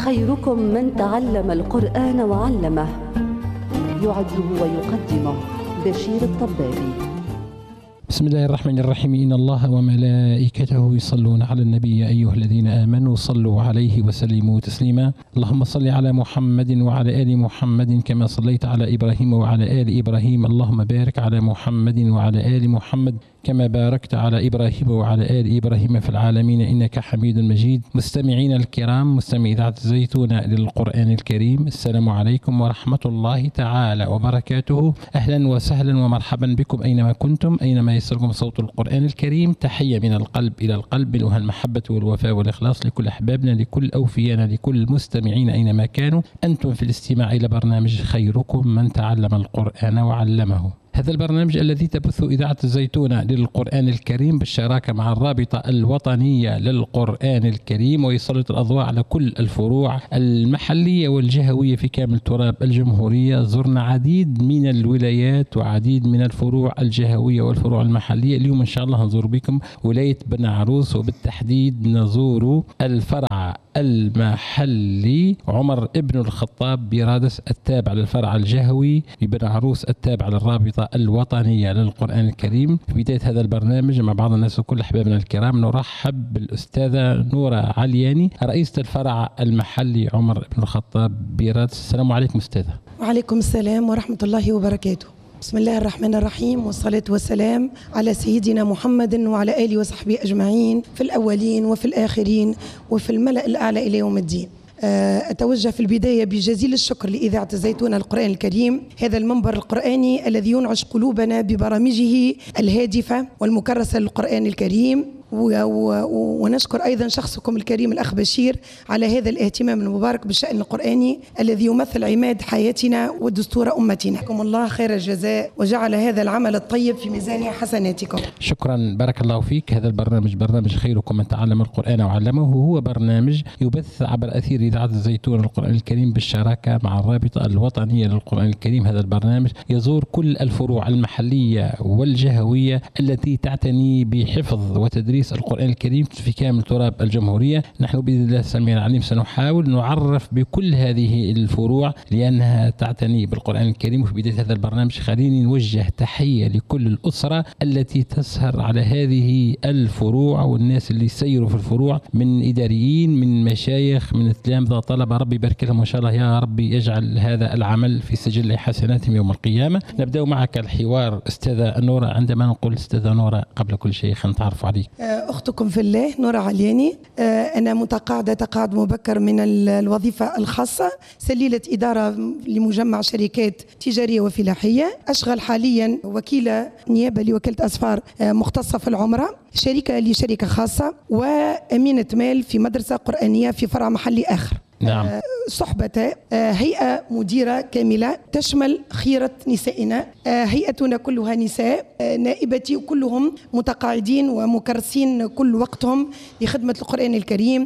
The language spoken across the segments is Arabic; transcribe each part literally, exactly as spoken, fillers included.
خيركم من تعلم القرآن وعلمه. يعده ويقدمه بشير الطبابي. بسم الله الرحمن الرحيم. إن الله وملائكته يصلون على النبي أيها الذين آمنوا صلوا عليه وسلموا تسليما. اللهم صل على محمد وعلى آل محمد كما صليت على إبراهيم وعلى آل إبراهيم. اللهم بارك على محمد وعلى آل محمد كما باركت على إبراهيم وعلى آل إبراهيم في العالمين إنك حميد مجيد. مستمعين الكرام، مستمعي إذاعة الزيتون للقرآن الكريم، السلام عليكم ورحمة الله تعالى وبركاته. أهلا وسهلا ومرحبا بكم أينما كنتم، أينما يصلكم صوت القرآن الكريم. تحية من القلب إلى القلب، لها المحبة والوفاء والإخلاص لكل أحبابنا، لكل أوفيانا، لكل المستمعين أينما كانوا. أنتم في الاستماع إلى برنامج خيركم من تعلم القرآن وعلمه. هذا البرنامج الذي تبث إذاعة الزيتون للقرآن الكريم بالشراكة مع الرابطة الوطنية للقرآن الكريم، ويسلط الأضواء على كل الفروع المحلية والجهوية في كامل تراب الجمهورية. زرنا عديد من الولايات وعديد من الفروع الجهوية والفروع المحلية. اليوم إن شاء الله نزور بكم ولاية بن عروس، وبالتحديد نزور الفرع المحلي عمر ابن الخطاب برادس التابع للفرع الجهوي ببن عروس التابع للرابطة الوطنية للقرآن الكريم. في بداية هذا البرنامج مع بعض الناس وكل أحبابنا الكرام نرحب بالأستاذة نورة علياني، رئيسة الفرع المحلي عمر ابن الخطاب برادس. السلام عليكم أستاذة. وعليكم السلام ورحمة الله وبركاته. بسم الله الرحمن الرحيم، والصلاة والسلام على سيدنا محمد وعلى آله وصحبه أجمعين في الأولين وفي الآخرين وفي الملأ الأعلى إلى يوم الدين. أتوجه في البداية بجزيل الشكر لإذاعة الزيتون القرآن الكريم، هذا المنبر القرآني الذي ينعش قلوبنا ببرامجه الهادفة والمكرسة للقرآن الكريم. ونشكر أيضا شخصكم الكريم الأخ بشير على هذا الاهتمام المبارك بالشأن القرآني الذي يمثل عماد حياتنا ودستور أمتنا. جزاكم الله خير الجزاء وجعل هذا العمل الطيب في ميزان حسناتكم. شكرا، بارك الله فيك. هذا البرنامج برنامج خيركم من تعلم القرآن وعلمه، هو برنامج يبث عبر أثير إذاعة الزيتون القرآن الكريم بالشراكة مع الرابطة الوطنية للقرآن الكريم. هذا البرنامج يزور كل الفروع المحلية والجهوية التي تعتني بحفظ وتدريس القرآن الكريم في كامل تراب الجمهورية. نحن بإذن الله السميع العليم سنحاول نعرف بكل هذه الفروع لأنها تعتني بالقرآن الكريم. وفي بداية هذا البرنامج خليني نوجه تحية لكل الأسرة التي تسهر على هذه الفروع والناس اللي يسيروا في الفروع، من إداريين، من مشايخ، من تلامذة، طلبة. ربي يبارك لهم وإن شاء الله يا ربي يجعل هذا العمل في سجل حسناتهم يوم القيامة. نبدأ معك الحوار أستاذة نورة. عندما نقول أستاذة نورة قبل كل شيء خلينا نتعرف عليك. أختكم في الله نورة علياني، أنا متقاعدة تقاعد مبكر من الوظيفة الخاصة، سليلة إدارة لمجمع شركات تجارية وفلاحية. أشغل حاليا وكيلة نيابة لوكالة أسفار مختصة في العمرة، شركة لشركة خاصة، وأمينة مال في مدرسة قرآنية في فرع محلي آخر. نعم. صحبة هيئة مديرة كاملة تشمل خيرة نسائنا. هيئتنا كلها نساء، نائبتي كلهم متقاعدين ومكرسين كل وقتهم لخدمة القرآن الكريم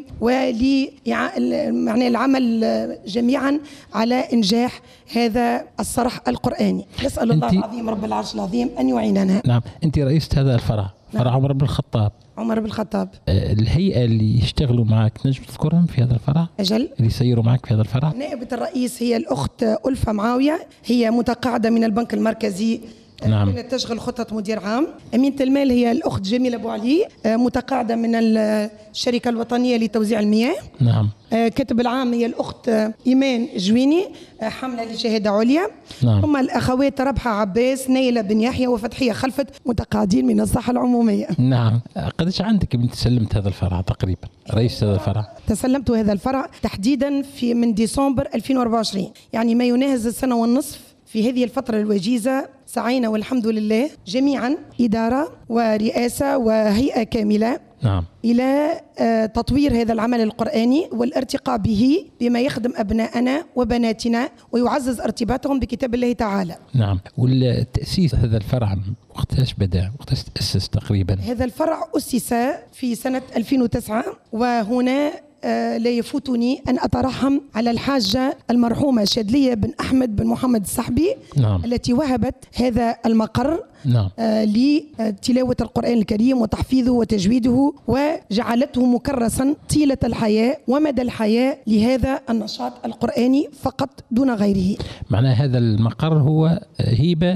ولمعنى العمل جميعا على إنجاح هذا الصرح القرآني. نسأل الله العظيم رب العرش العظيم أن يعيننا. نعم، أنت رئيسة هذا الفرع، فرع نعم. عمر بن الخطاب. عمر بن الخطاب. الهيئة اللي يشتغلوا معك نجم تذكرهم في هذا الفرع؟ أجل. اللي يسيروا معك في هذا الفرع؟ نائبة الرئيس هي الأخت ألفة معاوية، هي متقاعدة من البنك المركزي. نعم. تشغل خطة مدير عام. أمينة المال هي الأخت جميلة أبو علي، متقاعدة من الشركة الوطنية لتوزيع المياه. نعم. كاتب العام هي الأخت إيمان جويني، حملة لشهادة عليا. نعم. ثم الأخوات ربحة عباس، نيلة بن يحيى، وفتحية خلفت، متقاعدين من الصحة العمومية. نعم. قديش عندك من تسلمت هذا الفرع تقريبا رئيس هذا الفرع؟ تسلمت هذا الفرع تحديدا في من ديسمبر ألفين وأربعة وعشرين، يعني ما يناهز السنة والنصف. في هذه الفترة الوجيزة سعينا والحمد لله جميعا، إدارة ورئاسة وهيئة كاملة. نعم. إلى تطوير هذا العمل القرآني والارتقاء به بما يخدم أبناءنا وبناتنا ويعزز ارتباطهم بكتاب الله تعالى. نعم. والتأسيس هذا الفرع وقتاش بدأ؟ وقتاش تأسس تقريبا؟ هذا الفرع أسس في سنة ألفين وتسعة، وهنا لا يفوتني أن أترحم على الحاجة المرحومة شادلية بن أحمد بن محمد الصحبي. نعم. التي وهبت هذا المقر نعم. آه لتلاوة القرآن الكريم وتحفيظه وتجويده، وجعلته مكرسا طيلة الحياة ومدى الحياة لهذا النشاط القرآني فقط دون غيره. معنى هذا المقر هو هيبة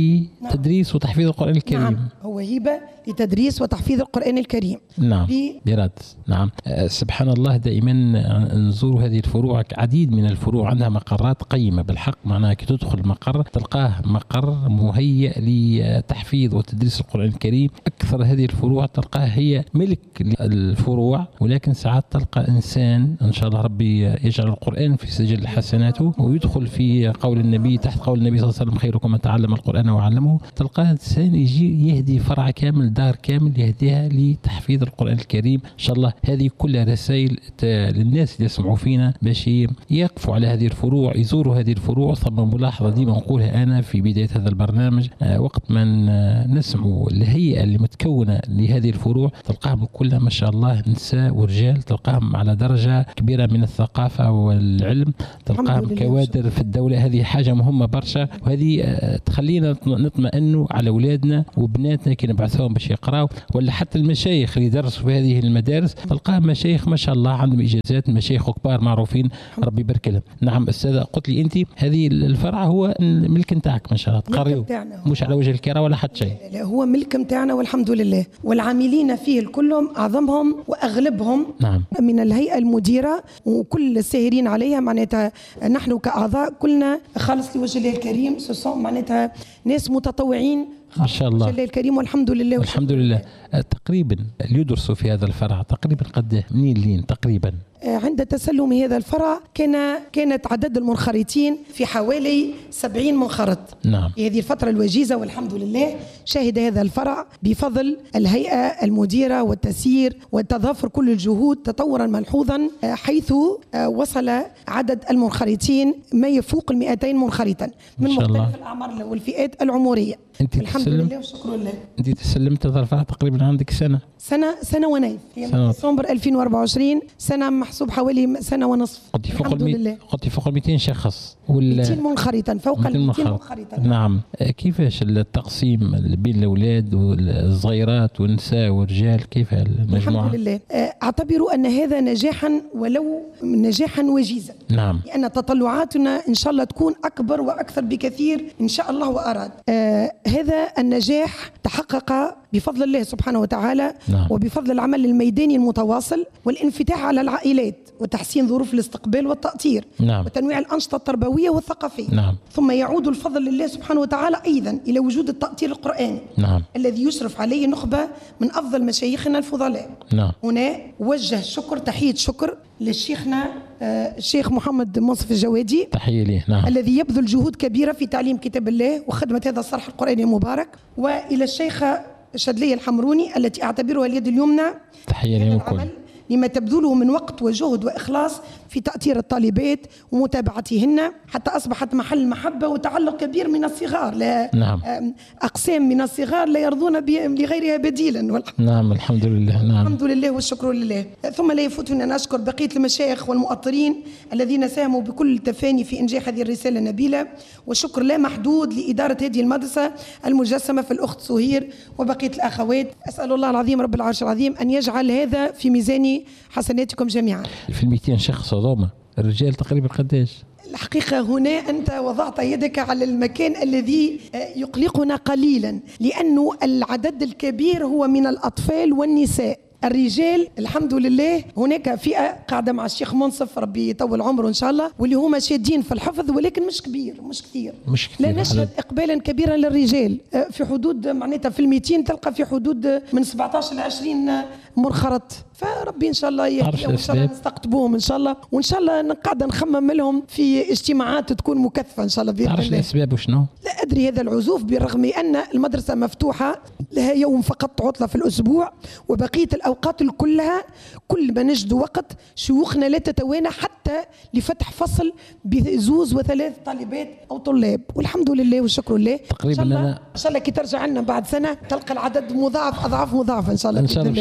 لتدريس وتحفيظ القرآن الكريم. نعم، هو هيبة لتدريس وتحفيظ القرآن الكريم. نعم برادس. نعم. أه سبحان الله، دائما نزور هذه الفروع، عديد من الفروع عندها مقرات قيمة بالحق. معناها كي تدخل مقر تلقاه مقر مهيئ لتحفيظ وتدريس القرآن الكريم. أكثر هذه الفروع تلقاه هي ملك للفروع، ولكن ساعات تلقى إنسان إن شاء الله ربي يجعل القرآن في سجل حسناته ويدخل في قول النبي، تحت قول النبي صلى الله عليه وسلم خيركم من تعلم القرآن وعلمه. تلقاه إنسان يجي يهدي فرع كامل، دار كامل يهديها لتحفيظ القرآن الكريم. إن شاء الله هذه كلها رسائل للناس اللي يسمعوا فينا باش يقفوا على هذه الفروع، يزوروا هذه الفروع. ثم ملاحظة ديما نقولها أنا في بداية هذا البرنامج، وقت ما نسمع الهيئة اللي متكونة لهذه الفروع تلقاهم كلها ما شاء الله نساء ورجال، تلقاهم على درجة كبيرة من الثقافة والعلم، تلقاهم كوادر في الدولة. هذه حاجة مهمة برشا، وهذه تخلينا نطمئنوا على أولادنا وبناتنا كي نبعثهم باش يقراوا. ولا حتى المشايخ اللي درسوا في هذه المدارس تلقاهم مشايخ ما شاء الله عندهم إجازات، مشايخ كبار معروفين ربي يبارك لهم. نعم أستاذة، قلت لي أنت هذه الفرع هو ملك نتاعك ما شاء الله، تقريوا مش على وجه الكرة ولا حتى شيء. لا هو ملك نتاعنا والحمد لله، والعاملين فيه كلهم أعظمهم وأغلبهم نعم من الهيئة المديرة وكل الساهرين عليها. معناتها نحن كأعضاء كلنا خالص لوجه الله الكريم، سوسون معناتها ناس متطوعين ما شاء الله الله الكريم والحمد لله. الحمد لله. تقريبا اللي يدرسوا في هذا الفرع تقريبا قد منين لين تقريبا؟ عند تسلم هذا الفرع كان كانت عدد المنخرطين في حوالي سبعين منخرط. نعم. في هذه الفترة الوجيزة والحمد لله شهد هذا الفرع بفضل الهيئة المديرة والتسيير وتضافر كل الجهود تطورا ملحوظا، حيث وصل عدد المنخرطين ما يفوق المئتين منخرطا من مختلف الأعمار والفئات العمرية. الحمد تسلم. لله والشكر لله. أنت تسلمت هذا الفرع تقريبا عندك سنة سنة سنة ونايف في ديسمبر ألفين وأربعة وعشرين، سنة محسوب حوالي سنة ونصف. قلت فوق ال قلت فوق ال مئتين شخص ولا مئتين منخرطا، فوق ال مئتين منخرطا. نعم. كيفاش التقسيم بين الأولاد والصغيرات والنساء والرجال، كيف المجموعة؟ الحمد لله أعتبر أن هذا نجاحا ولو نجاحا وجيزا. نعم. لأن تطلعاتنا إن شاء الله تكون أكبر وأكثر بكثير إن شاء الله وأراد. آه هذا النجاح تحقق بفضل الله سبحانه وتعالى. نعم. وبفضل العمل الميداني المتواصل والانفتاح على العائلات وتحسين ظروف الاستقبال والتأطير. نعم. وتنويع الأنشطة التربوية والثقافية. نعم. ثم يعود الفضل لله سبحانه وتعالى أيضا إلى وجود التأطير القرآني. نعم. الذي يشرف عليه نخبة من أفضل مشايخنا الفضلاء. نعم. هنا وجه شكر تحية شكر للشيخنا آه الشيخ محمد منصف الجوادي، تحية ليه. نعم. الذي يبذل جهود كبيرة في تعليم كتاب الله وخدمة هذا الصرح القرآني المبارك، وإلى الشيخة شدلية الحمروني التي أعتبرها اليد اليمنى تحية لهم الكل لما تبذله من وقت وجهد وإخلاص في تأطير الطالبات ومتابعتهن حتى أصبحت محل محبة وتعلق كبير من الصغار. لا نعم. أقسام من الصغار لا يرضون لغيرها بديلا. نعم الحمد لله. نعم. الحمد لله والشكر لله. ثم لا يفوتني أن أشكر بقية المشايخ والمؤطرين الذين ساهموا بكل تفاني في إنجاح هذه الرسالة النبيلة، والشكر لا محدود لإدارة هذه المدرسة المجسمة في الأخت سهير وبقية الأخوات. أسأل الله العظيم رب العرش العظيم أن يجعل هذا في ميزان حسناتكم جميعا. في المئتين شخص هذوما الرجال تقريبا قداش؟ الحقيقة هنا أنت وضعت يدك على المكان الذي يقلقنا قليلا، لأنه العدد الكبير هو من الأطفال والنساء. الرجال الحمد لله هناك فئة قاعدة مع الشيخ منصف ربي يطول عمره إن شاء الله، واللي هما شادين في الحفظ، ولكن مش كبير مش كثير مش كثير. لا نشهد إقبالا كبيرا للرجال في حدود معناتها في المئتين تلقى في حدود من سبعة عشر إلى عشرين منخرط، فربي إن شاء الله يهديهم وإن شاء الله نستقطبوهم إن شاء الله، وإن شاء الله قاعدة نخمم لهم في اجتماعات تكون مكثفة إن شاء الله بإذن الله. تعرف الأسباب وشنو؟ لا أدري هذا العزوف، بالرغم أن المدرسة مفتوحة لها يوم فقط عطلة في الأسبوع، وبقية الأوقات كلها كل ما نجد وقت شيوخنا لا تتوانى حتى لفتح فصل بزوز وثلاث طالبات أو طلاب، والحمد لله والشكر لله. تقريبا إن شاء الله أنا إن شاء الله كي ترجع لنا بعد سنة تلقى العدد مضاعف أضعاف مضاعفة إن شاء الله. إن شاء الله مش نلقى العدد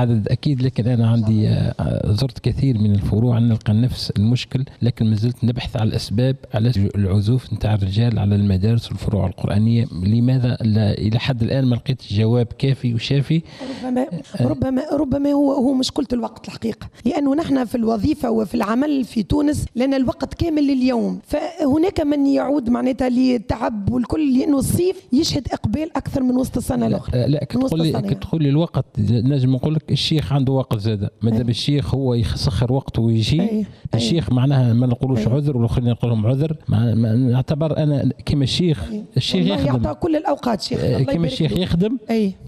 عدد أكيد، لكن أنا عندي زرت كثير من الفروع نلقى نفس المشكل، لكن ما زلت نبحث على الأسباب على العزوف نتاع الرجال على المدارس والفروع القرآنية. لماذا لا إلى حد الآن ما لقيت جواب كافي وشافي؟ ربما ربما ربما هو هو مشكلة الوقت الحقيقة، لأنه نحن في الوظيفة وفي العمل في تونس لنا الوقت كامل لليوم، فهناك من يعود معناتها للتعب والكل، لأنه الصيف يشهد إقبال أكثر من وسط السنة الأخرى. لا كتقول لي كتقول لي الوقت، نجم نقول لك الشيخ عنده وقت زاد، مادام الشيخ هو يسخر وقته ويجي. أي. الشيخ أي. معناها ما نقولوش عذر والآخرين يقول لهم عذر، نعتبر أنا كما الشيخ الشيخ يخدم يعطى كل الأوقات شيخ، كما الشيخ يخدم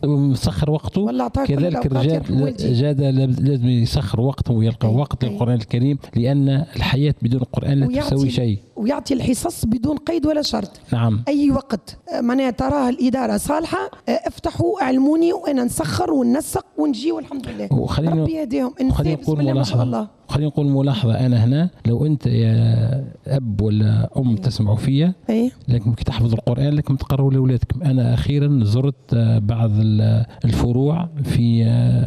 ويسخر وقته، كذلك الرجال جاد لازم يسخر وقته ويلقى أي. وقت للقرآن الكريم، لأن الحياة بدون القرآن لا تسوي شيء، ويعطي الحصص بدون قيد ولا شرط. نعم. أي وقت معناها تراه الإدارة صالحة افتحوا اعلموني وأنا نسخر وننسق ونجي والحمد لله. وخلينا ربي يهديهم. خلينا نقول ملاحظة خلينا نقول ملاحظة أنا هنا، لو أنت يا أب ولا أم تسمعوا فيا أيه؟ لكن تحفظ القرآن لكم تقرأوا لأولادكم. أنا أخيرا زرت بعض الفروع في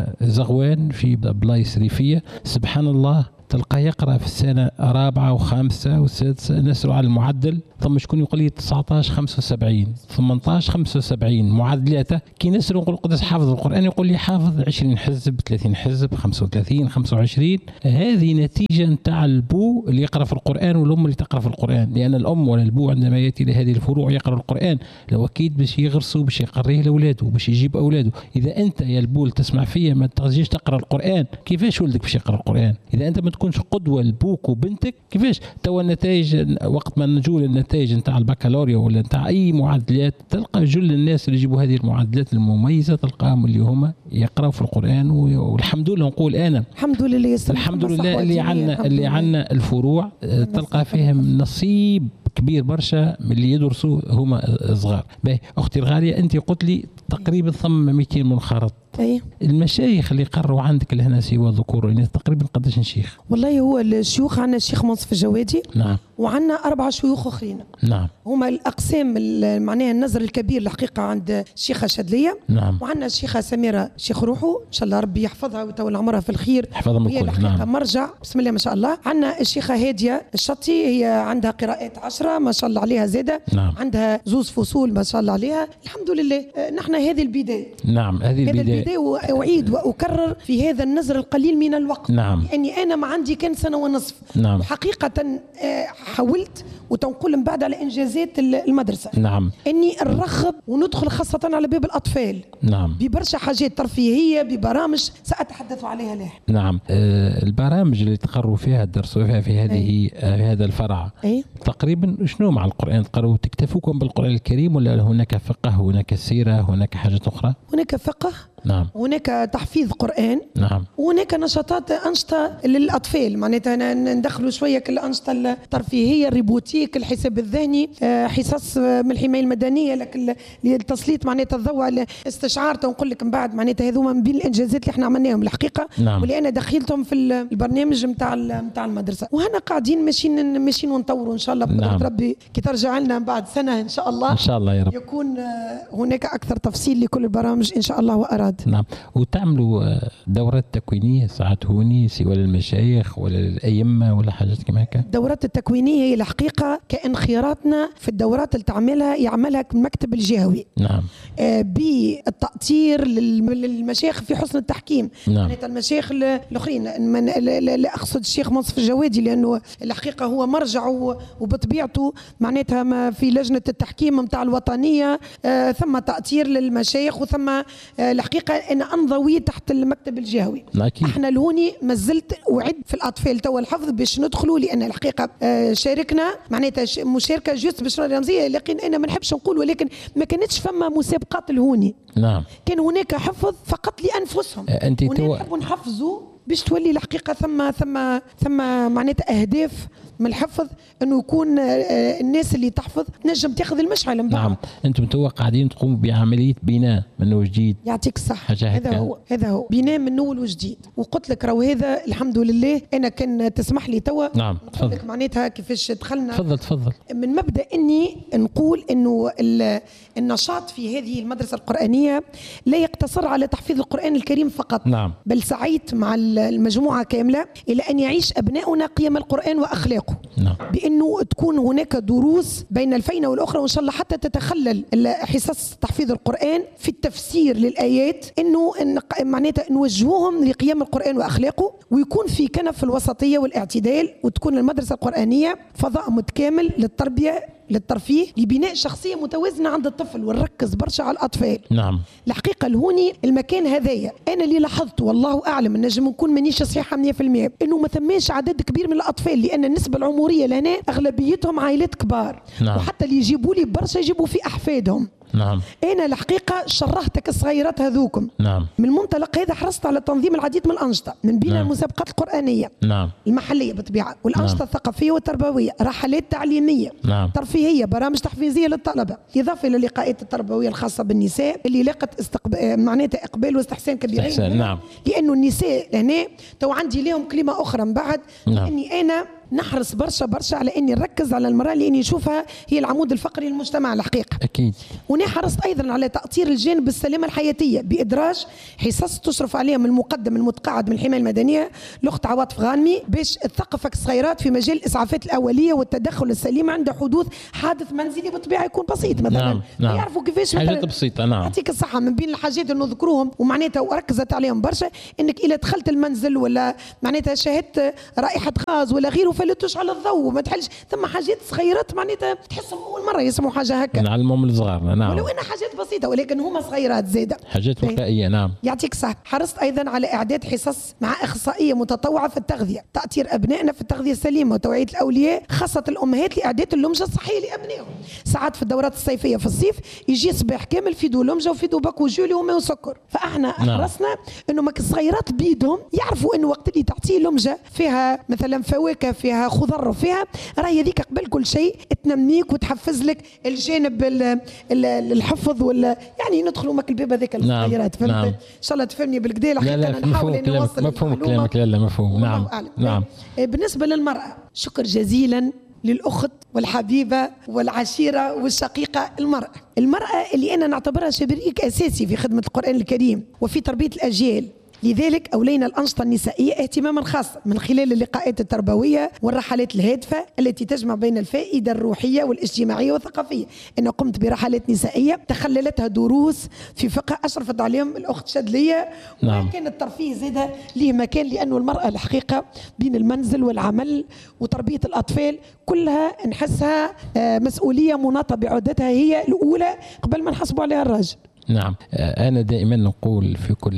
زغوان في بلايص ريفية، سبحان الله تلقى يقرأ في السنة رابعة وخامسة وسادسة نسروا على المعدل، ثم شكون يقول لي تسعة عشر خمسة وسبعين ثمانية عشر خمسة وسبعين معدلاته، كي نسروا نقول قدس حافظ القرآن يقول لي حافظ عشرين حزب ثلاثين حزب خمسة وثلاثين خمسة وعشرين. هذه نتيجة نتاع البو اللي يقرأ في القرآن والأم اللي تقرأ في القرآن، لأن الأم ولا البو عندما يأتي لهذه الفروع يقرأ القرآن لو أكيد باش يغرسوا باش يقريه لأولاده باش يجيب أولاده. إذا أنت يا البو تسمع فيا ما تجيش تقرأ القرآن، كيفاش ولدك باش يقرأ القرآن؟ إذا أنت ما تكونش قدوة لبوك وبنتك كيفاش؟ توا النتائج وقت ما نجوا للنتائج نتاع البكالوريا ولا نتاع أي معادلات تلقى جل الناس اللي يجيبوا هذه المعادلات المميزة تلقاهم اللي هما يقرأوا في القرآن، والحمد لله نقول أنا الحمد لله الحمد لله اللي عنا اللي عنا الفروع تلقى فيهم نصيب كبير برشا من اللي يدرسوا هما صغار. باهي أختي الغالية أنت قلت لي تقريبا ثم مئتين منخرط. أيه. المشايخ اللي قروا عندك لهنا سوى ذكور وإناث تقريبا قداش شيخ؟ والله هو الشيوخ عندنا الشيخ منصف الجوادي. نعم. وعندنا أربعة شيوخ أخرين. نعم. هما الأقسام معناها النظر الكبير الحقيقة عند الشيخة شدلية. نعم. وعندنا الشيخة سميرة شيخ روحو إن شاء الله ربي يحفظها ويطول عمرها في الخير. يحفظها هي الحقيقة نعم. مرجع بسم الله ما شاء الله. عندنا الشيخة هادية الشطي هي عندها قراءات عشرة ما شاء الله عليها زادة. نعم. عندها زوز فصول ما شاء الله عليها الحمد لله. نحن هذه البداية. نعم هذه البداية. هذه البداية وأعيد وأكرر في هذا النظر القليل من الوقت. نعم. لأني أنا ما عندي كان سنة ونصف. نعم. وحقيقة حاولت وتنقل من بعد على إنجازات المدرسة. نعم. أني نرغب وندخل خاصة على باب الأطفال. نعم. ببرشا حاجات ترفيهية ببرامج سأتحدث عليها لاحقا. نعم. آه البرامج اللي تقروا فيها درسوا فيها في هذه آه في هذا الفرع. أي. تقريبا شنو مع القرآن تقروا تكتفوكم بالقرآن الكريم ولا هناك فقه هناك سيرة هناك حاجات أخرى؟ هناك فقه. نعم. هناك تحفيظ قرآن. نعم. وهناك نشاطات أنشطة للأطفال معناتها ندخلوا شوية كالأنشطة الترفيهية الريبوتيك الحساب الذهني حصص من الحماية المدنية لك التسليط معناتها الضوء على استشعار تنقول لك من بعد معناتها هذوما من بين الإنجازات اللي احنا عملناهم الحقيقة. نعم. واللي أنا دخلتهم في البرنامج نتاع نتاع المدرسة وهنا قاعدين ماشيين ماشيين ونطوروا إن شاء الله بقدرة نعم. ربي كي ترجع لنا بعد سنة إن شاء الله إن شاء الله يا رب يكون هناك أكثر تفصيل لكل البرامج إن شاء الله وأراد. نعم. وتعملوا دورات تكوينية ساعات هوني سواء للمشايخ ولا للأئمة ولا حاجات كما هكا؟ الدورات التكوينية هي الحقيقة كانخراطنا في الدورات اللي تعملها يعملها المكتب الجهوي. نعم. آه بالتأطير للمشايخ في حسن التحكيم. نعم. معناتها المشايخ الآخرين من لا أقصد الشيخ منصف الجوادي لأنه الحقيقة هو مرجع وبطبيعته معناتها ما في لجنة التحكيم متاع الوطنية آه ثم تأطير للمشايخ وثم آه الحقيقة أنا أنضوي تحت المكتب الجهوي. أكيد. احنا لهوني ما زلت أعد في الأطفال توا الحفظ باش ندخلوا لأن الحقيقة آه شاركنا معناتها مشاركة جست باش رمزية لكن أنا ما نحبش نقول ولكن ما كانتش فما مسابقات الهوني. نعم. كان هناك حفظ فقط لأنفسهم. أنت تو... نحب نحفظوا باش تولي الحقيقه ثم ثم ثم معناتها اهداف من الحفظ انه يكون الناس اللي تحفظ نجم تاخذ المشعل من بعد. نعم، انتم توا قاعدين تقوموا بعمليه بناء من وجديد. يعطيك الصحه. هذا هو هذا هو بناء من اول وجديد. وقلت لك راهو هذا الحمد لله. انا كان تسمح لي توا نعم نقول لك معناتها كيفاش دخلنا. تفضل تفضل. من مبدا اني نقول انه النشاط في هذه المدرسه القرانيه لا يقتصر على تحفيظ القران الكريم فقط. نعم. بل سعيت مع المجموعه كامله الى ان يعيش ابناؤنا قيم القران واخلاقه. نعم. بانه تكون هناك دروس بين الفينه والاخرى، وان شاء الله حتى تتخلل حصص تحفيظ القران في التفسير للايات، انه معناتها نوجهوهم لقيم القران واخلاقه، ويكون في كنف الوسطيه والاعتدال، وتكون المدرسه القرانيه فضاء متكامل للتربيه للترفيه لبناء شخصيه متوازنه عند الطفل، ونركز برشا على الاطفال. نعم. الحقيقه الهوني المكان هذايا انا اللي لاحظت والله اعلم، نجم نكون مانيش صحيحه مية بالمية، انه ما ثماش عدد كبير من الاطفال، لان النسبه العمريه لهنا اغلبيتهم عائلات كبار. نعم. وحتى اللي يجيبوا لي برشا يجيبوا في احفادهم. نعم. انا الحقيقه شرهتك الصغيرات هذوكم. نعم. من المنطلق هذا حرصت على تنظيم العديد من الانشطه، من بين نعم. المسابقات القرانيه. نعم. المحليه بالطبيعه، والانشطه نعم. الثقافيه والتربويه، رحلات تعليميه. نعم. ترفيهيه، برامج تحفيزيه للطلبه، اضافه الى اللقاءات التربويه الخاصه بالنساء اللي لاقت استقبال معناتها اقبال واستحسان كبير. استحسان. نعم. لانه النساء هنا تو عندي لهم كلمه اخرى من بعد. نعم. لاني انا نحرص برشا برشا على اني نركز على المراه لاني نشوفها هي العمود الفقري للمجتمع الحقيقه. اكيد. وني حرصت ايضا على تاطير الجانب السلامه الحياتيه بادراج حصص تشرف عليهم المقدم المتقاعد من الحمايه المدنيه الاخت عواطف غانمي، باش تثقفك الصغيرات في مجال الاسعافات الاوليه والتدخل السليم عند حدوث حادث منزلي بالطبيعه يكون بسيط مثلا. نعم. نعم. يعرفوا كيفاش حاجات بسيطه. نعم. يعطيك الصحه. من بين الحاجات اللي نذكروهم ومعناتها وركزت عليهم برشا، انك اذا دخلت المنزل ولا معناتها شاهدت رائحه غاز ولا غيره فلا تشعل الضوء وما تحلش. ثم حاجات صغيرات معناتها تحسهم اول مره يسمعوا حاجه هكا. نعلمهم الصغار. نعم. ولو انها حاجات بسيطه ولكن هما صغيرات زاده. حاجات وقائيه. نعم. يعطيك الصحه. حرصت ايضا على اعداد حصص مع اخصائيه متطوعه في التغذيه، تاطير ابنائنا في التغذيه السليمه وتوعيه الاولياء خاصه الامهات لاعداد اللمجه الصحيه لابنائهم. ساعات في الدورات الصيفيه في الصيف يجي صباح كامل في دو لمجه وفي دو باك وجولي وماء وسكر. فاحنا حرصنا نعم. انه ماك الصغيرات بيدهم يعرفوا انه وقت اللي تعطيه لمجه فيها مثلا فواكه فيها خضر وفيها راهي هذيك قبل كل شيء تنميك وتحفز لك الجانب الحفظ ولا يعني ندخلوا ماك الباب هذاك الصغيرات. فهمت؟ نعم. ان شاء الله تفهمني بالكدا. لا لا نحاول اني نوصل مفهوم كلامك. لا لا مفهوم. نعم. نعم. بالنسبه للمراه شكر جزيلا للأخت والحبيبة والعشيرة والشقيقة المرأة. المرأة اللي أنا نعتبرها شريك أساسي في خدمة القرآن الكريم وفي تربية الأجيال. لذلك أولينا الأنشطة النسائية اهتماما خاصا من خلال اللقاءات التربوية والرحلات الهادفة التي تجمع بين الفائدة الروحية والاجتماعية والثقافية. أنا قمت برحلات نسائية تخللتها دروس في فقه أشرفت عليهم الأخت شادلية. نعم. وكان الترفيه زادة ليه مكان، لأنه المرأة الحقيقة بين المنزل والعمل وتربية الأطفال كلها نحسها مسؤولية مناطة بعدتها هي الأولى قبل ما نحسبوا عليها الراجل. نعم. أنا دائما نقول في كل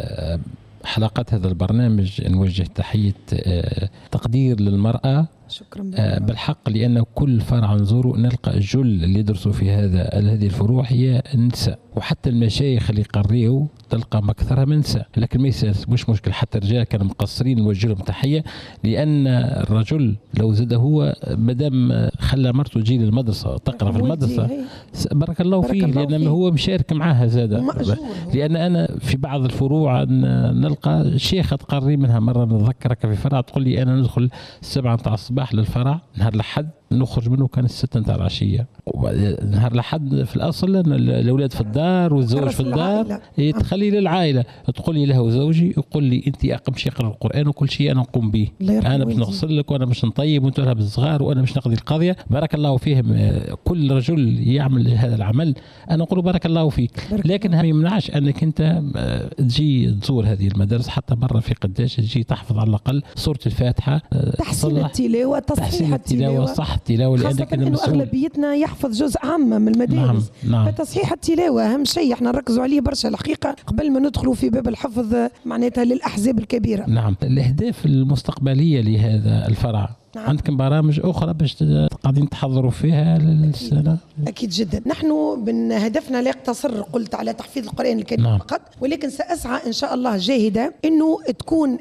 حلقات هذا البرنامج نوجه تحية تقدير للمرأة. شكرا بالحق، لأن كل فرع نزوره نلقى جل اللي يدرسوا في هذا هذه الفروع هي النساء، وحتى المشايخ اللي يقريوا تلقى مكثرها من نساء. لكن ما مش مشكل، حتى الرجال كانوا مقصرين نوجه لهم تحية، لأن الرجل لو زاد هو مادام خلى مرته تجي للمدرسة تقرأ في المدرسة بارك الله فيه، لأن هو مشارك معاها زاد. لأن أنا في بعض الفروع نلقى شيخة تقري منها مرة نتذكرك في فرع تقول لي أنا ندخل السبعة متاع الصباح للفرع نهار الأحد نخرج منه كان الستة نتاع العشية. نهار الأحد في الأصل الأولاد في الدار والزوج في الدار تخلي للعائلة. تقول لي له زوجي يقول لي أنت أقم شيء يقرأ القرآن وكل شيء أنا نقوم به، أنا باش نغسل لك وأنا باش نطيب وأنت لها بالصغار وأنا باش نقضي القضية. بارك الله فيهم. كل رجل يعمل هذا العمل أنا أقول بارك الله فيك. لكن ما يمنعش أنك أنت تجي تزور هذه المدارس حتى مرة في قداش تجي تحفظ على الأقل سورة الفاتحة، تحسين التلاوة، تصحيح التلاوة. صح التلاوة، خاصة إنه أغلبيتنا يحفظ جزء عام من المدارس. نعم. نعم. فتصحيح التلاوة أهم شيء احنا نركزوا عليه برشا الحقيقة قبل ما ندخلوا في باب الحفظ معناتها للأحزاب الكبيرة. نعم. الأهداف المستقبلية لهذا الفرع نعم. عندكم برامج أخرى باش قاعدين تحضروا فيها للسنة؟ أكيد جدا. نحن من هدفنا لا يقتصر قلت على تحفيظ القرآن الكريم نعم. فقط، ولكن سأسعى إن شاء الله جاهدة أنه تكون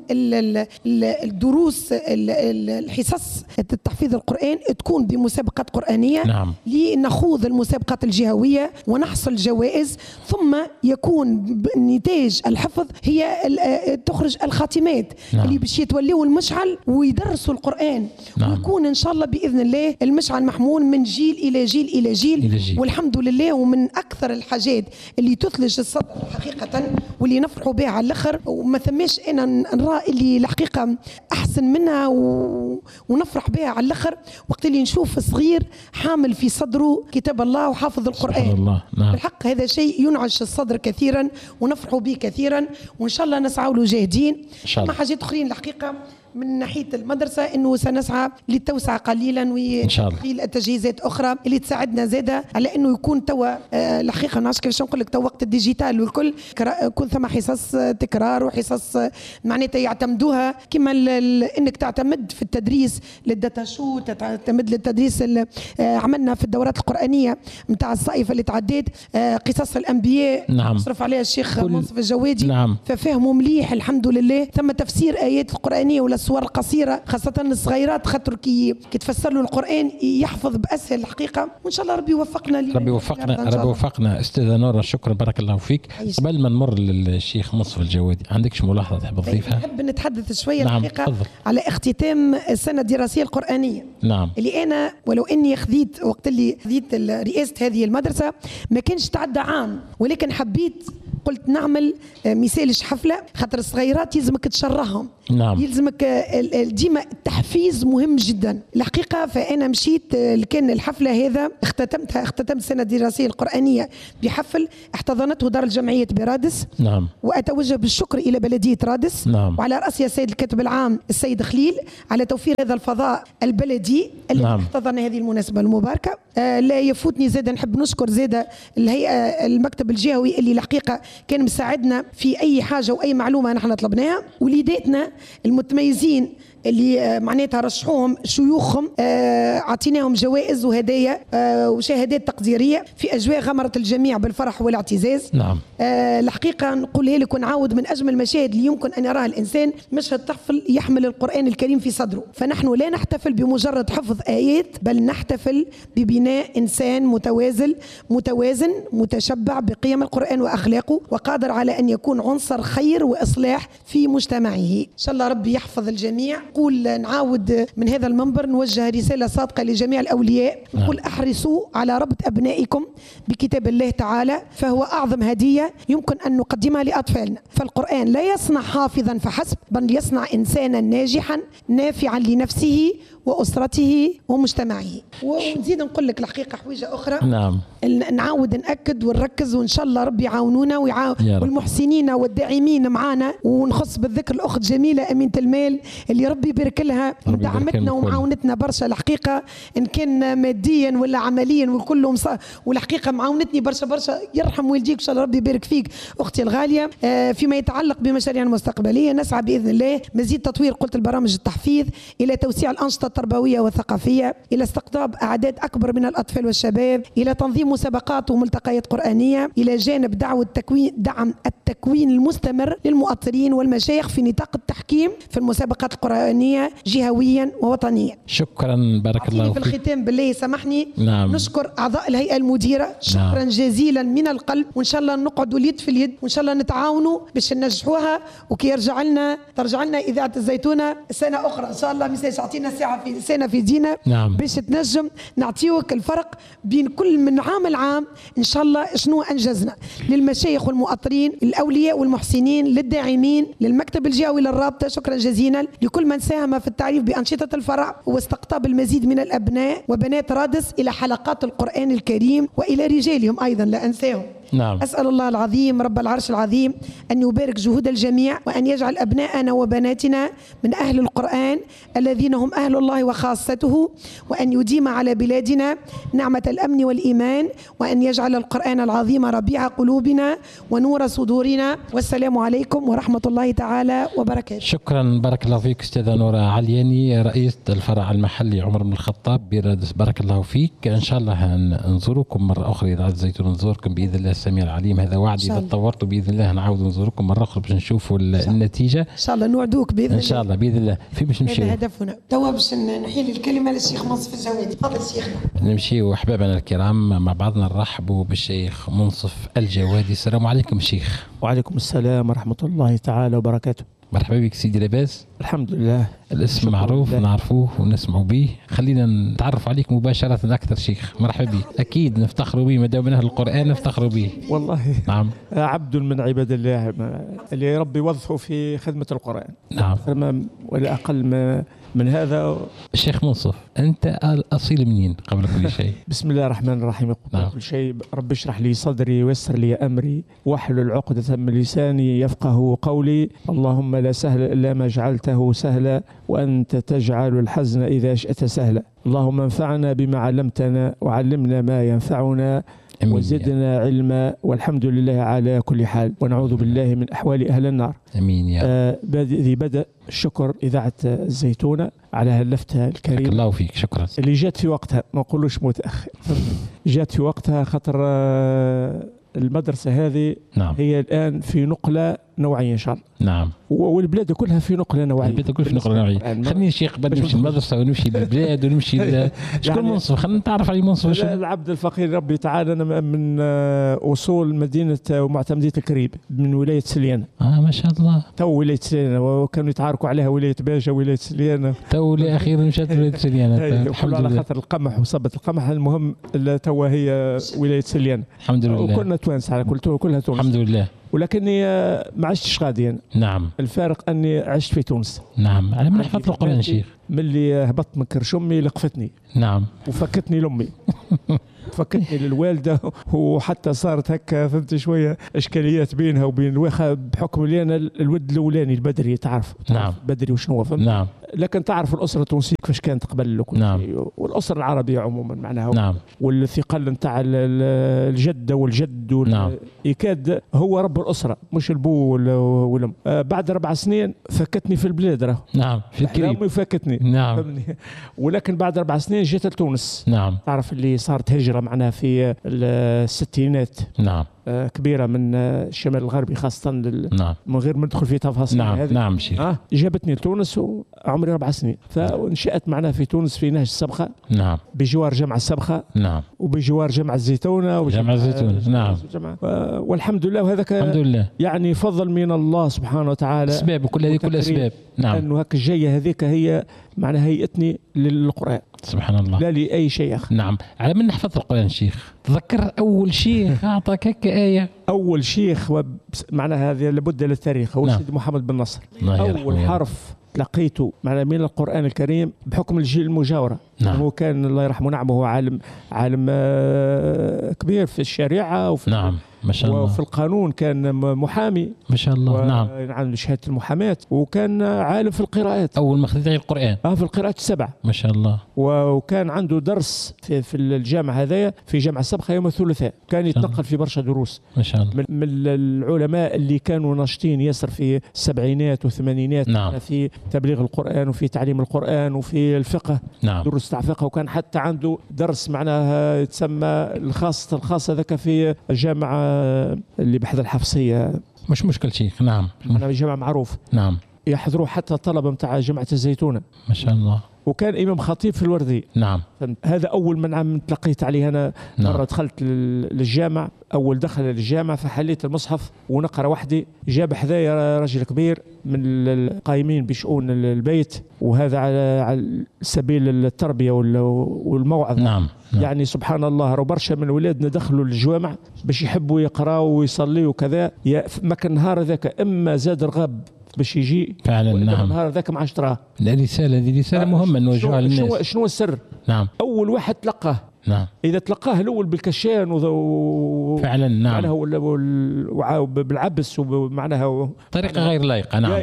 الدروس الحصص التحفيظ القرآن تكون بمسابقات قرآنية نعم. لنخوض المسابقات الجهوية ونحصل جوائز، ثم يكون نتاج الحفظ هي تخرج الخاتمات نعم. اللي باش يتولوا المشعل ويدرسوا القرآن نعم. ويكون إن شاء الله بإذن الله المشعل محمول من جيل إلى جيل إلى جيل, إلى جيل. والحمد لله. ومن أكثر الحاجات اللي تثلج الصدر حقيقة واللي نفرحوا بها على الآخر، وما ثماش أنا نرى اللي الحقيقة أحسن منها و... ونفرح بها على الآخر وقت اللي نشوف صغير حامل في صدره كتاب الله وحافظ القرآن الله. نعم. الحق هذا شيء ينعش الصدر كثيرا ونفرحوا به كثيرا، وإن شاء الله نسعى له جاهدين. ما حاجات أخرين الحقيقة من ناحية المدرسة أنه سنسعى للتوسعة قليلا وتدخيل التجهيزات أخرى اللي تساعدنا زادة على أنه يكون توا آه الحقيقة نعرفش كيفاش نقول لك، تو وقت الديجيتال والكل يكون ثم حصص تكرار وحصص معناتها يعتمدوها كما أنك تعتمد في التدريس للداتا شو، تعتمد للتدريس اللي آه عملنا في الدورات القرآنية متاع الصائفة اللي تعديت آه قصص الأنبياء نعم. مصرف عليها الشيخ منصف الجوادي نعم. ففهموا مليح الحمد لله. ثم تفسير آيات القرآنية ولا الصور القصيرة خاصة الصغيرات خاطر كي كتفسر له القرآن يحفظ بأسهل الحقيقة، وإن شاء الله ربي يوفقنا. ربي يوفقنا ربي يوفقنا. أستاذة نورة شكرا بارك الله فيك. قبل ما نمر للشيخ منصف الجوادي عندكش ملاحظة تحب تضيفها؟ نحب نتحدث شوية نعم. الحقيقة فضل. على اختتام السنة الدراسية القرآنية نعم. اللي أنا ولو أني خذيت وقت اللي خذيت رئاسة هذه المدرسة ما كانش تعدى عام، ولكن حبيت قلت نعمل مثالش حفلة خاطر الصغيرات يلزمك تشرهم نعم. يلزمك ديما التحفيز مهم جدا الحقيقة. فأنا مشيت كان الحفلة هذا اختتمتها اختتمت السنة الدراسية القرآنية بحفل احتضنته دار الجمعية برادس نعم. وأتوجه بالشكر إلى بلدية رادس نعم. وعلى رأسها السيد الكاتب العام السيد خليل على توفير هذا الفضاء البلدي الذي نعم. احتضن هذه المناسبة المباركة. آه لا يفوتني زيدا نحب نشكر زيدا الهيئة المكتب الجهوي اللي الحقيقة كان مساعدنا في أي حاجة وأي معلومة نحن طلبناها، وليداتنا المتميزين اللي معناتها رشحوهم شيوخهم اعطيناهم جوائز وهدايا وشهادات تقديريه في اجواء غمرت الجميع بالفرح والاعتزاز. نعم. الحقيقه نقولها لك ونعاود من اجمل المشاهد اللي يمكن ان يراها الانسان مشهد طفل يحمل القران الكريم في صدره. فنحن لا نحتفل بمجرد حفظ ايات بل نحتفل ببناء انسان متوازن متوازن متشبع بقيم القران واخلاقه وقادر على ان يكون عنصر خير واصلاح في مجتمعه. ان شاء الله ربي يحفظ الجميع. نقول نعاود من هذا المنبر نوجه رسالة صادقة لجميع الأولياء، نقول أحرصوا على ربط أبنائكم بكتاب الله تعالى فهو أعظم هدية يمكن أن نقدمها لأطفالنا. فالقرآن لا يصنع حافظا فحسب بل يصنع إنسانا ناجحا نافعا لنفسه وأسرته ومجتمعه. ونزيد نقول لك الحقيقة حويجة أخرى. نعم. نعاود نأكد ونركز وإن شاء الله ربي يعاونونا ويعاون والمحسنين والداعمين معنا، ونخص بالذكر الأخت جميلة أمينة المال اللي ربي يبارك لها دعمتنا ومعاونتنا برشا الحقيقة إن كان ماديا ولا عمليا وكلهم صار، والحقيقة معاونتني برشا برشا. يرحم والديك إن شاء الله ربي يبارك فيك أختي الغالية. آه فيما يتعلق بمشاريعنا المستقبلية نسعى بإذن الله مزيد تطوير قلت البرامج التحفيظ إلى توسيع الأنشطة التربوية والثقافية، إلى استقطاب أعداد أكبر من الأطفال والشباب، إلى تنظيم مسابقات وملتقيات قرآنية، إلى جانب دعوة التكوين دعم التكوين المستمر للمؤطرين والمشايخ في نطاق التحكيم في المسابقات القرآنية جهويا ووطنيا. شكرا بارك الله فيك. في الختام بالله سامحني نعم. نشكر أعضاء الهيئة المديرة شكرا نعم. جزيلا من القلب، وإن شاء الله نقعدوا اليد في اليد وإن شاء الله نتعاونوا باش ننجحوها، وكي يرجع لنا ترجع لنا إذاعة الزيتونة سنة أخرى إن شاء الله ميساج أعطينا ساعة في سنة في دينا نعم. باش تنجم نعطيوك الفرق بين كل من عام العام إن شاء الله شنو أنجزنا للمشايخ والمؤطرين الأولياء والمحسنين للداعمين للمكتب الجهوي للرابطة. شكرا جزيلا لكل من ساهم في التعريف بأنشطة الفرع واستقطاب المزيد من الأبناء وبنات رادس إلى حلقات القرآن الكريم وإلى رجالهم أيضا لا أنساهم. نعم. أسأل الله العظيم رب العرش العظيم أن يبارك جهود الجميع، وأن يجعل أبناءنا وبناتنا من أهل القرآن الذين هم أهل الله وخاصته، وأن يديم على بلادنا نعمة الأمن والإيمان، وأن يجعل القرآن العظيم ربيع قلوبنا ونور صدورنا. والسلام عليكم ورحمة الله تعالى وبركاته. شكرا، بارك الله فيك أستاذة نورة علياني، رئيس الفرع المحلي عمر بن الخطاب بيرادس. بارك الله فيك. إن شاء الله نزوركم مرة أخرى إذا الزيتون، نزوركم بإذن الله السميع العليم، هذا وعد. إذا تطورتوا بإذن الله نعاود نزوركم مرة أخرى باش نشوفوا النتيجة إن شاء الله. نوعدوك بإذن الله. إن شاء الله بإذن الله. في باش نمشي هذا هدفنا. توا باش نحيل الكلمة للشيخ منصف الجوادي. تفضل شيخنا. نمشي أحبابنا الكرام مع بعضنا نرحبوا بالشيخ منصف الجوادي. السلام عليكم شيخ. وعليكم السلام ورحمة الله تعالى وبركاته. مرحبا بك سيدي. لاباس؟ الحمد لله. الاسم معروف الله. نعرفوه ونسمعوا به. خلينا نتعرف عليك مباشرة أكثر شيخ. مرحبا بك. أكيد نفتخروا به، ما دام من أهل القرآن نفتخروا به والله. نعم. عبد من عباد الله اللي ربي وظفه في خدمة القرآن. نعم. ولا أقل ما من هذا. الشيخ منصف، أنت الأصيل منين قبل كل شيء؟ بسم الله الرحمن الرحيم. قبل نعم. كل شيء رب اشرح لي صدري ويسر لي أمري واحلل عقدة من لساني يفقه قولي. اللهم لا سهل إلا ما جعلته سهلا، وأنت تجعل الحزن إذا شئت سهلا. اللهم انفعنا بما علمتنا وعلمنا ما ينفعنا وزدنا علما، والحمد لله على كل حال، ونعوذ بالله من أحوال أهل النار. أمين يا آه ذي بدأ الشكر إذاعة الزيتونة على هاللفتة الكريمة. بارك الله فيك. شكرا. اللي جات في وقتها، ما نقولوش متأخر، جات في وقتها خاطر آه المدرسة هذه نعم. هي الآن في نقلة نوعية إن شاء الله. نعم. والبلاد كلها في نقلة نوعية. البلاد كلها في نقلة نوعية. خليني شيخ قبل نمشي المدرسة ونمشي للبلاد ونمشي ل... شكون يعني منصف؟ خلينا نتعرف على منصف. العبد الفقير ربي تعالى. أنا من أصول مدينة ومعتمدية الكريب من ولاية سليانة. آه ما شاء الله. تو ولاية سليانة، وكانوا يتعاركوا عليها ولاية باجة ولاية سليانة. تو أخيرا مشات ولاية سليانة. الحمد لله. على خاطر القمح وصبت القمح. المهم تو هي ولاية سليانة. الحمد لله. وكلنا توانس على كل كلها تونس. الحمد لله. ولكني ما عشتش غادي أنا. نعم. الفارق أني عشت في تونس. نعم. على من حفظت القرآن شيخ؟ من اللي هبطت من كرش أمي لقفتني. نعم. وفكتني لأمي. فكتني للوالدة، وحتى صارت هكا فهمت شوية إشكاليات بينها وبين الوخة، بحكم اللي أنا الولد الأولاني البدري. تعرف نعم. بدري وشنو فهمت. نعم. لكن تعرف الأسرة التونسية كيفاش كانت قبل وكل نعم. شيء، والأسرة العربية عموما معناها. نعم. والثقل نتاع الجدة والجد وال... نعم. يكاد هو رب الأسرة مش البو والأم. آه بعد أربع سنين فكتني في البلاد راه. نعم. في الكريب. أمي فكتني. نعم. فهمني. ولكن بعد أربع سنين جيت لتونس. نعم. تعرف اللي صارت هجرة معناها في الستينات. نعم. آه كبيرة من الشمال الغربي خاصة لل... نعم. من غير ما ندخل في تفاصيل. نعم. هذه. نعم شيخ. آه جابتني لتونس وعمري أربع سنين، فنشأت معناها في تونس في نهج السبخة. نعم. بجوار جامع السبخة. نعم. وبجوار جامع الزيتونة. جامع الزيتونة. آه نعم. جامع. آه والحمد لله. وهذا الحمد لله يعني فضل من الله سبحانه وتعالى. أسباب كل هذه كل أسباب. نعم. أنه هك الجاية هذيك هي معناها هيئتني للقرآن. سبحان الله. لا لأي شيء آخر. نعم. على من نحفظ القرآن شيخ؟ تذكر أول شيخ أعطاك هكا آية؟ أول شيخ معناها هذه لابد للتاريخ هو نعم. سيد محمد بن نصر. أول حرف لقيته معناها من القرآن الكريم بحكم الجيل المجاورة. نعم. هو كان الله يرحمه نعمه هو عالم عالم كبير في الشريعة وفي نعم ما شاء الله. وفي القانون كان محامي ما شاء الله. نعم. عنده شهادة المحاماة، وكان عالم في القراءات. أول ما خذيت القرآن. اه في القراءات السبع. ما شاء الله. وكان عنده درس في, في الجامعة هذايا في جامعة السبخة يوم الثلاثاء. كان يتنقل في برشا دروس. ما شاء الله. من, من العلماء اللي كانوا ناشطين ياسر في السبعينات والثمانينات. نعم. في تبليغ القرآن وفي تعليم القرآن وفي الفقه. نعم. دروس تاع فقه. وكان حتى عنده درس معناها يتسمى الخاص الخاص ذاك في الجامعة اللي بحذا الحفصية. مش مشكل شيخ. نعم. أنا جامعة معروف. نعم. يحضروا حتى الطلبة متاع جامعة الزيتونة. ما شاء الله. وكان إمام خطيب في الوردي. نعم. هذا أول من عم تلقيت عليه أنا. نعم. مرة دخلت للجامع، أول دخل للجامع فحليت المصحف ونقرأ وحدي. جاب حذايا رجل كبير من القائمين بشؤون البيت، وهذا على على سبيل التربية والموعظة. نعم. نعم. يعني سبحان الله رو برشا من ولادنا دخلوا للجوامع باش يحبوا يقراوا ويصليوا وكذا. ما كان نهار ذاك إما زاد رغب باش يجي فعلا. نعم. النهار ذاك ما عادش تراه. لا رسالة، دي رسالة مهمة نوجهها للناس. شنو شنو السر؟ نعم. أول واحد تلقاه نعم. اذا تلقاه الاول بالكشان و... فعلا نعم معناها وال... بالعبس ومعناها طريقه غير لائقه نعم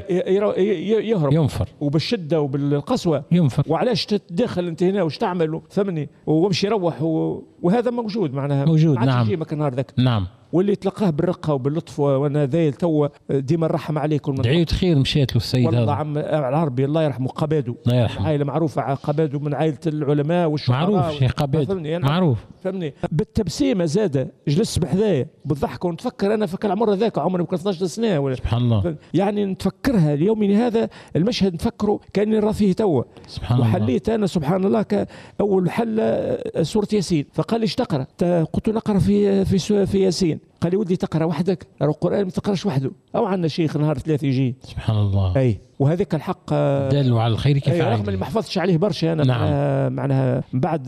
يهرب ينفر وبالشده وبالقسوه ينفر. وعلاش تتدخل انت هنا وش تعمل فهمني وامشي روح و... وهذا موجود معناها موجود نعم يجي نهار ذاك نعم. واللي تلقاه بالرقه وباللطف وانا ذايل تو ديما نرحم عليكم دعيت خير مشيت له السيد هذا والله عم العربي الله يرحمه قبادو الله يرحمه عائله معروفه قبادو من عائله العلماء والشعراء معروف شيخ قبادو معروف فهمني بالتبسيمه زاده جلس بحذايا بالضحك ونتفكر انا فك العمر ذاك عمري يمكن اثناش سنه ولا سبحان الله يعني نتفكرها ليومنا هذا المشهد نفكره كاني نرى فيه توا سبحان الله وحليت انا سبحان الله كاول حل سوره ياسين فقال لي ايش تقرا؟ قلت له نقرا في في في ياسين قال لي ودي تقرا وحدك القران ما تقراش وحده او عندنا شيخ نهار ثلاث يجي سبحان الله اي وهذاك الحق دل على الخير كفاعل رغم اللي ما حفظتش عليه برشا انا نعم. معناها من بعد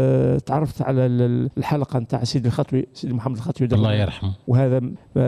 تعرفت على الحلقه نتاع سيدي الخطوي سيدي محمد الخطوي الله يرحمه وهذا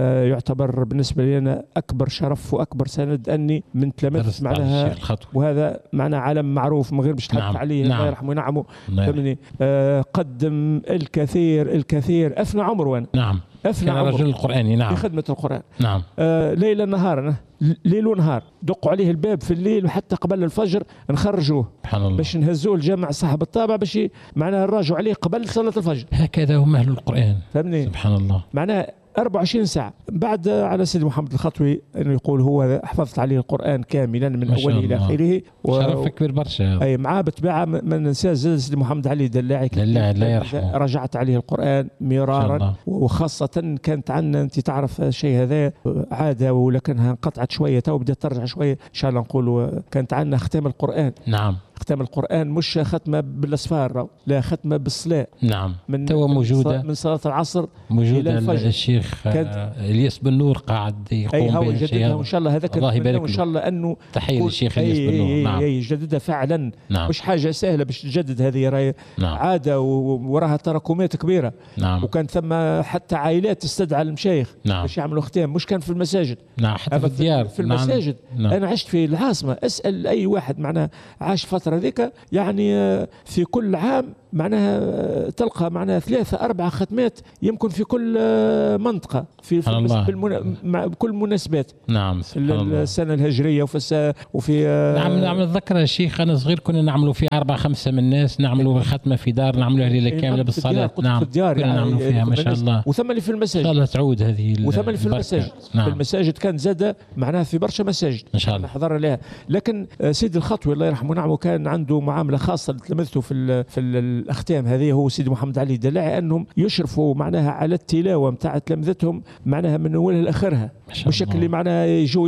يعتبر بالنسبه لي انا اكبر شرف واكبر سند اني من تلامذت معناها وهذا معناه عالم معروف من غير باش تحكي نعم. عليه نعم. الله يرحمه وينعمه فهمني آه قدم الكثير الكثير افنى عمره انا نعم أفنى كان رجل القرآني نعم في خدمة القرآن نعم آه ليلا نهارا ليل ونهار دقوا عليه الباب في الليل وحتى قبل الفجر نخرجوه سبحان الله باش نهزوه الجامع صاحب الطابع باش معناها نراجعوا عليه قبل صلاة الفجر هكذا هم أهل القرآن فهمني سبحان الله معناها أربعة وعشرين ساعة بعد على سيدي محمد الخطوي انه يقول هو حفظت عليه القرآن كاملا من اوله الى اخره و... شرف كبير برشا اي معاه بتباع ما ننساش سيدي محمد علي دلاعي دلاعي الله يرحمه رجعت عليه القرآن مرارا وخاصة كانت عندنا انت تعرف الشيء هذا عادة ولكنها انقطعت شوية تو بدات ترجع شوية ان شاء الله نقولوا كانت عندنا ختام القرآن نعم ختام القرآن مش ختمة بالأصفار لا ختمة بالصلاة نعم من تو موجودة من صلاة العصر موجودة الشيخ الياس بن نور قاعد يقوم بها أي جددها وإن شاء الله هذاك الله يبارك وإن شاء الله أنه تحية للشيخ الياس بن نور نعم أي جددها فعلا نعم مش حاجة سهلة باش تجدد هذه راهي نعم عادة ووراها تراكمات كبيرة نعم وكان ثم حتى عائلات تستدعى المشايخ نعم باش يعملوا ختام مش كان في المساجد نعم حتى في الديار في المساجد نعم. أنا عشت في العاصمة أسأل أي واحد معناها عاش فترة ذيك يعني في كل عام معناها تلقى معناها ثلاثة أربعة ختمات يمكن في كل منطقة في, في بالمنا... مع كل مناسبات نعم السنة الهجرية وفي الس... وفي نعم نعم نتذكر يا شيخ أنا صغير كنا نعملوا في أربعة خمسة من الناس نعملوا ختمة في دار نعملوها ليلة كاملة بالصلاة نعم كنا يعني نعملوا فيها ما شاء الله وثم اللي في المساجد إن شاء الله تعود هذه وثم اللي في المساجد نعم. في المساجد كان زاد معناها في برشا مساجد إن شاء الله حضر لها لكن سيدي الخطوي الله يرحمه ونعمه كان عنده معاملة خاصة تلمذته في ال في الأختام هذه هو سيدي محمد علي الدلاعي أنهم يشرفوا معناها على التلاوة متاع تلمذتهم معناها من أولها لآخرها بشكل اللي معناها يجوا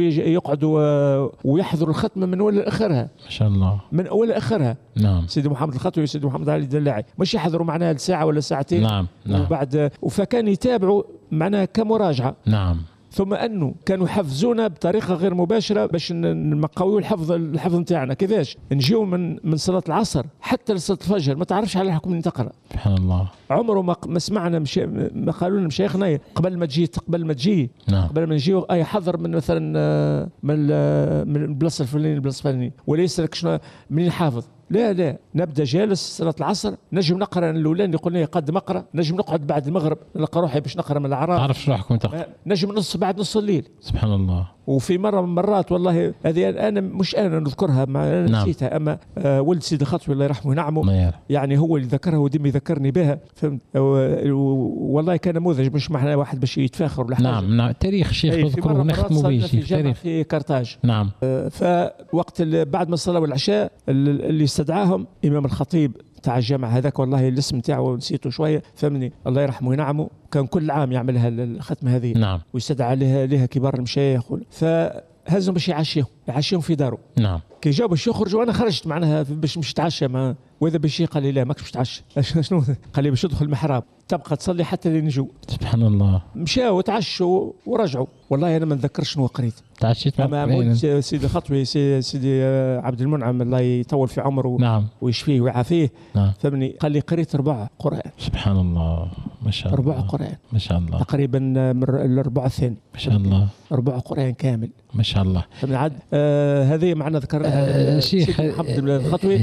يقعدوا ويحضروا الختمة من أولها لآخرها ما شاء الله من أولها لآخرها نعم سيدي محمد الخطوي وسيدي محمد علي الدلاعي مش يحضروا معناها ساعة ولا ساعتين نعم نعم وبعد فكان يتابعوا معناها كمراجعة نعم ثم انه كانوا يحفزونا بطريقه غير مباشره باش نقويوا الحفظ الحفظ نتاعنا كيفاش نجيو من من صلاه العصر حتى لصلاه الفجر ما تعرفش على الحكم اللي تقرا سبحان الله عمره ما, ما سمعنا مشي ما قالوا لنا مشايخنا قبل ما تجي قبل ما تجي نعم. قبل ما نجيو اي حضر من مثلا من من البلاصه الفلانيه البلاصه الفلانيه ولا يسالك شنو منين حافظ لا لا نبدا جالس صلاه العصر نجم نقرا الاولاني قلنا قد اقرا نجم نقعد بعد المغرب نلقى روحي باش نقرا من الاعراف تعرف شو راحكم تقرا نجم نص بعد نص الليل سبحان الله وفي مره من المرات والله هذه انا مش انا نذكرها مع انا نعم. نسيتها اما آه ولد سيدي الخطوي الله يرحمه ونعمه يعني هو اللي ذكرها وديما يذكرني بها فهمت والله كان نموذج مش معنا واحد باش يتفاخر ولا حاجه نعم نعم تاريخ شيخ نذكره نختموا به في تاريخ في كرتاج نعم آه فوقت بعد ما الصلاه والعشاء اللي استدعاهم امام الخطيب تاع الجامعة هذاك والله الاسم تاعه نسيته شوية فهمني الله يرحمه وينعمه كان كل عام يعملها الختمة هذه نعم ويستدعى لها لها كبار المشايخ فهزهم باش يعشيهم يعشيهم في داره نعم كي جاوا باش يخرجوا وانا خرجت معناها باش مش نتعشى مع واذا باش قال لي لا ماكش باش تتعشى شنو قال لي باش تدخل المحراب تبقى تصلي حتى لين نجوا سبحان الله مشاو وتعشوا ورجعوا والله انا ما نتذكرش شنو قريت تعشيت مع مولد سيدي خطوي سيدي عبد المنعم الله يطول في عمره نعم ويشفيه ويعافيه نعم فهمني قال لي قريت ربع قرآن سبحان الله ما شاء الله ربع قرآن ما شاء الله تقريبا من الربع الثاني ما شاء الله ربع قرآن كامل ما شاء الله فمن عاد آه هذه معنا ذكرناها آه شيخ محمد الخطوي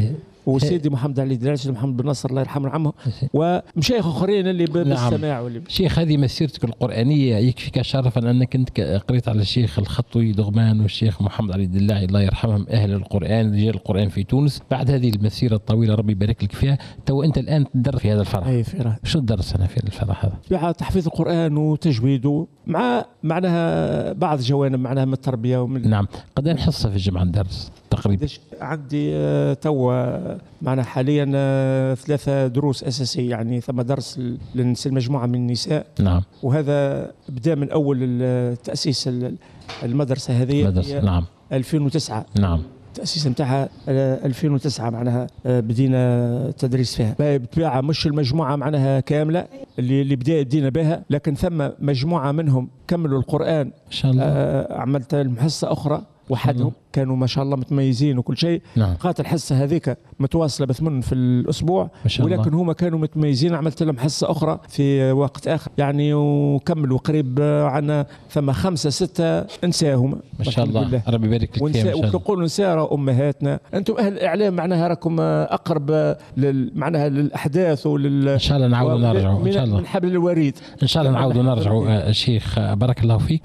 وسيدي محمد علي دراج محمد بن نصر الله يرحمه عمه ومشايخ اخرين اللي بالسماع. نعم. واللي شيخ هذه مسيرتك القرآنية يكفيك شرفا أنك أنت قريت على الشيخ الخطوي دغمان والشيخ محمد علي الدلاعي الله يرحمهم أهل القرآن رجال القرآن في تونس. بعد هذه المسيرة الطويلة ربي يبارك لك فيها، تو أنت الآن تدرس في هذا الفرح. أي فرح. شو الدرس أنا في الفرح هذا؟ في تحفيظ القرآن وتجويده مع معناها بعض جوانب معناها من التربية ومن. نعم. قد حصة في الجمعة الدرس تقريبا؟ عندي توا معنا حاليا ثلاثة دروس أساسية، يعني ثم درس للمجموعة من النساء. نعم. وهذا بدأ من أول تأسيس المدرسة هذه. مدرسة. نعم. ألفين وتسعة. نعم. التأسيس نتاعها ألفين وتسعة معناها بدينا تدريس فيها. بالطبيعة مش المجموعة معناها كاملة اللي اللي بدأ بدينا بها، لكن ثم مجموعة منهم كملوا القرآن إن شاء الله. عملت المحصة أخرى وحدهم كانوا ما شاء الله متميزين وكل شيء. نعم. قالت الحصة هذيك متواصلة بثمن في الأسبوع، ولكن هما كانوا متميزين عملت لهم حصة أخرى في وقت آخر يعني، وكملوا قريب عنا ثم خمسة ستة نساهم ما شاء الله. ربي يبارك لك فيهم. ونقول نساء أمهاتنا أنتم أهل الإعلام معناها راكم أقرب لل معناها للأحداث ولل إن شاء الله نعاودوا نرجعوا إن شاء الله من حبل الوريد إن شاء الله نعاودوا نرجعوا. شيخ بارك الله فيك.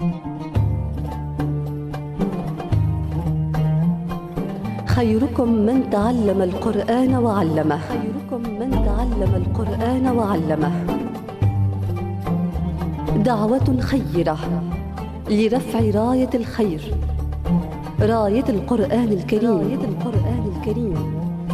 خيركم من تعلم القرآن وعلمه. خيركم من تعلم القرآن وعلمه. دعوة خيرة لرفع راية الخير، راية القرآن الكريم. راية القرآن الكريم.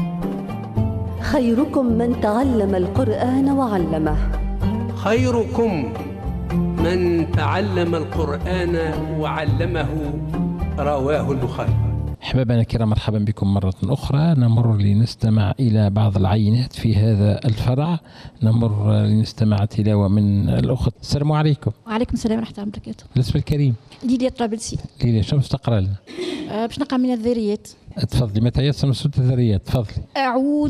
خيركم من تعلم القرآن وعلمه. خيركم من تعلم القرآن وعلمه. رواه البخاري. أحبابنا الكرام مرحبا بكم مرة أخرى. نمر لنستمع إلى بعض العينات في هذا الفرع. نمر لنستمع تلاوة من الأخت. السلام عليكم. وعليكم السلام ورحمة الله وبركاته. الاسم الكريم؟ ليليا الطرابلسي. ليليا شو تقرأ لنا؟ أه باش نقرأ من الذريات. تفضلي. متى يسمى سورة الذريات؟ تفضلي. أعوذ